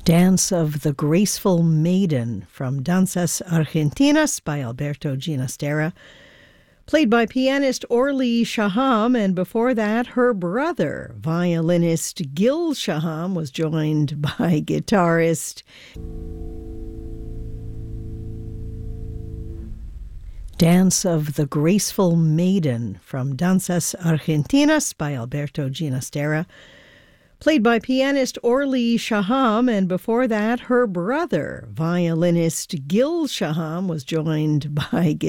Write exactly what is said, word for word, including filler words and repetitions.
Dance of the Graceful Maiden from Danzas Argentinas by Alberto Ginastera, played by pianist Orly Shaham, and before that, her brother, violinist Gil Shaham, was joined by guitarist Dance of the Graceful Maiden from Danzas Argentinas by Alberto Ginastera, played by pianist Orly Shaham, and before that, her brother, violinist Gil Shaham, was joined by